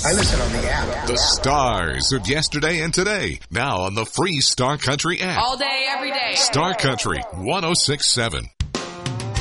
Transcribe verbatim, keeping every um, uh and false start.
I listen on the app. The stars of yesterday and today. Now on the free Star Country app. All day, every day. Star Country one oh six point seven.